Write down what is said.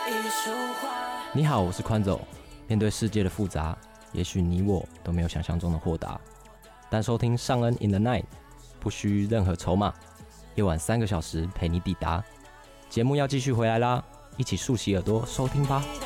你好，我是宽走。面对世界的复杂，也许你我都没有想象中的豁达。但收听尚恩 in the night， 不需任何筹码，夜晚3个小时陪你抵达。节目要继续回来啦，一起竖起耳朵收听吧。